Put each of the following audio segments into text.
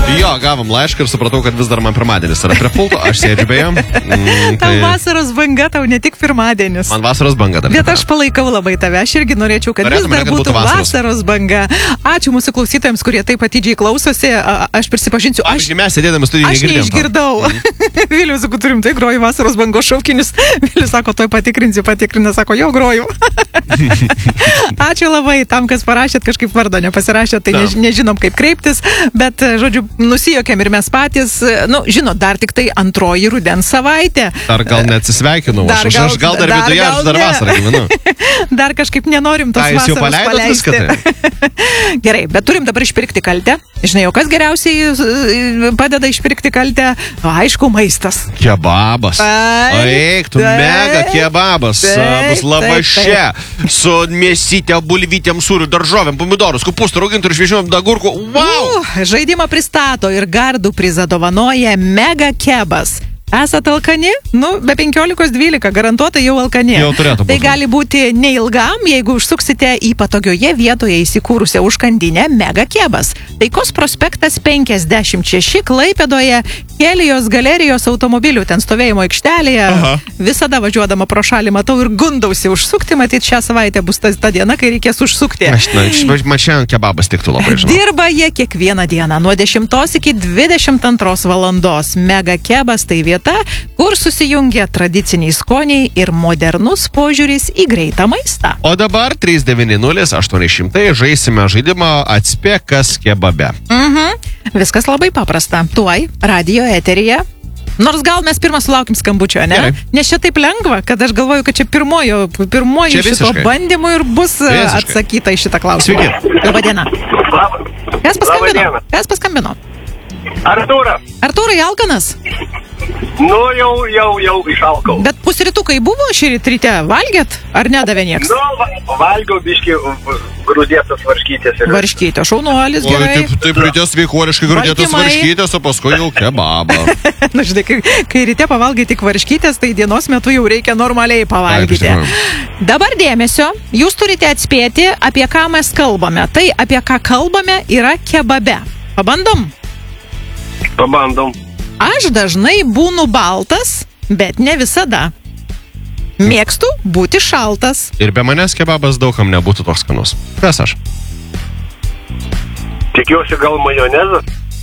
Jo, gavom laišką ir supratau, kad vis dar man pirmadienis yra prie pulto, aš sėdžiu beje. Tau vasaros banga, tau ne tik pirmadienis. Man vasaros banga dar. Bet aš palaikau labai tave, aš irgi norėčiau, kad vis dar būtų vasaros banga. Ačiū mūsų klausytojams, kurie taip atidžiai klausosi. Aš prisipažinsiu, aš neišgirdau. Vilius, sakau, turim tai groju vasaros bangos šaukinius. Vilius sako, toj patikrina, sako, jau groju. Ačiū labai tam, kas parašėt, kažkaip vardo nepasirašėt, tai nežinom kaip kreiptis, bet, žodžiu, nusijokėm ir mes patys, žinot, dar tik tai antroji rudens savaitė. Dar gal neatsisveikinau, aš gal dar viduje, aš dar vasarą gyvenu. Dar kažkaip nenorim tos vasaros paleisti. Gerai, bet turim dabar išpirkti kaltę. Žinai, o kas geriausiai padeda išpirkti kaltę? Aišku, maistas. Kebabas. Eik, tu mega kebabas. Bus lavaše su mėsytė, bulvytėm, sūrių, daržovėm, pomidorus, kopūstų, raugintų ir šviežių agurkų. Wow! Žaidimą pristato ir gardų prizą dovanoja Mega Kebas. Esat alkani? Be 15-12, garantuotai jau alkani. Jau turėtų būti. Tai gali būti neilgam, jeigu užsuksite į patogioje vietoje įsikūrusią užkandinę Mega Kebas. Taikos prospektas 56 Klaipėdoje, Kelijos galerijos automobilių ten stovėjimo aikštelėje. Visada važiuodama pro šalį matau ir gundausi užsukti, matyt, šią savaitę bus ta diena, kai reikės užsukti. Man šiandien kebabas tiktų labai, žinau. Dirba jie kiekvieną dieną, nuo 10 iki 22 valandos. Mega Kebas tai vieta, kur susijungia tradiciniai skoniai ir modernus požiūris į greitą maistą. O dabar 390-800 žaisime žaidimą Atspėk, kas kebabe. Viskas labai paprasta. Tuoj radijo eteryje. Nors gal mes pirmą sulaukim skambučio, ne? Gerai. Nes čia taip lengva, kad aš galvoju, kad čia pirmoji šito bandymu ir bus atsakyta į šitą klausimą. Sveiki. Labadiena. Kas paskambino? Artūrai, alkanas? Jau išalkau. Bet pusrytukai buvo šį ryte, valgėt? Ar nedavė nieks? Valgiau biškį grūdėtas varškytės. Varškytė, šaunuolis, gerai. Taip ryte sveikuoliškai grūdėtas varškytės, o paskui jau kebabą. Žinai, kai ryte pavalgai tik varškytės, tai dienos metu jau reikia normaliai pavalgyti. Dabar dėmesio, jūs turite atspėti, apie ką mes kalbame. Tai, apie ką kalbame, yra kebabe. Pabandom? Pabandom. Aš dažnai būnu baltas, bet ne visada. Mėgstu būti šaltas. Ir be manęs kebabas daugam nebūtų toks skanus. Kas aš? Tikiuosi gal majonezas?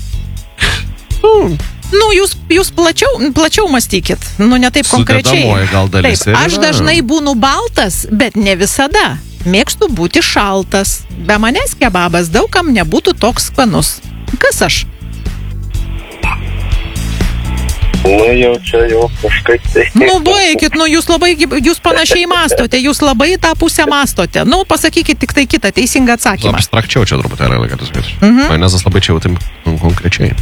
Jūs plačiau mąstykit. Ne taip konkrečiai. Sudedamoji gal dalis. Taip, aš dažnai būnu baltas, bet ne visada. Mėgstu būti šaltas. Be manęs kebabas daugam nebūtų toks skanus. Kas aš? Jau kažkaip tai. Baikit, jūs panašiai mastote, jūs labai tą pusę mastote. Pasakykit tik tai kitą teisingą atsakymą. Abstrakčiau čia truputėlį reikėtų sakyti. Majonezas labai čia jau taip konkrečiai.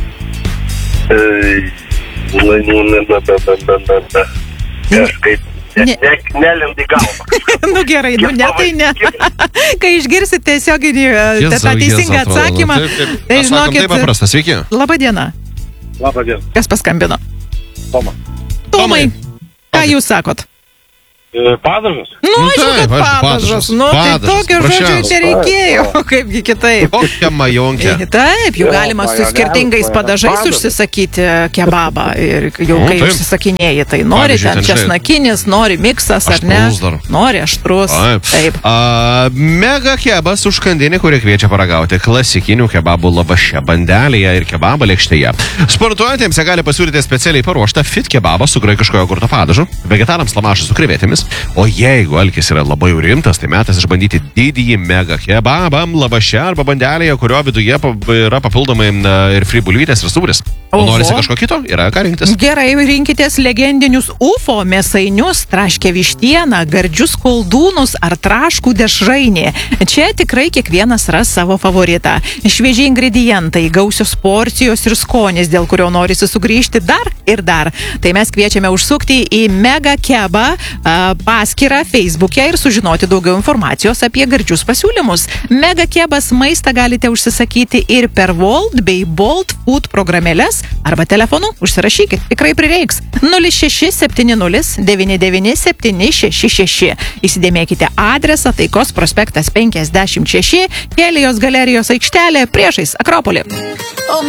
Kažkaip nelindi galvą. Gerai, tai ne. Kai išgirsit tiesioginį tą teisingą atsakymą, tai žinokit. Taip paprasta, sveiki. Labadiena. Labadiena. Kas paskambino? Tomai, ką jūs sakot? Padažas? Aišku, kad padažas. Tai tokio žodžio čia reikėjo. Kaipgi kitaip. Kokia majonkė. Taip, jau galima su skirtingais padažais užsisakyti kebabą. Ir jau kai užsisakinėjai, tai nori ten česnakinis, nori miksas, ar ne? Nori aštrus. Taip. Mega Kebas užkandinė, kuri kviečia paragauti klasikinių kebabų lavaše bandelėje ir kebabo lėkštėje. Sportuojantiems jie gali pasiūlyti specialiai paruoštą fit kebabą su graikiško jogurto padažu, vegetarams lamašą su krevetėmis. O jeigu alkis yra labai rimtas, tai metas išbandyti didįjį Mega Kebabą lavaše arba bandelėje, kurio viduje yra papildomai ir free bulvytės ir sūris. O norisi kažko kito, yra ką rinktis. Gerai, rinkitės legendinius UFO mėsainius, traškę vištieną, gardžius koldūnus ar traškų dešrainį. Čia tikrai kiekvienas ras savo favoritą. Šviežiai ingredientai, gausios porcijos ir skonis, dėl kurio norisi sugrįžti dar ir dar. Tai mes kviečiame užsukti į Mega Kebą paskyrą Facebook'e ir sužinoti daugiau informacijos apie gardžius pasiūlymus. Mega Kebas maistą galite užsisakyti ir per Wolt bei Bolt Food programėles arba telefonu užsirašykit, tikrai prireiks. 0670 99 766. Įsidėmėkite adresą Taikos prospektas 56, Kelijos galerijos aikštelė priešais Akropolį.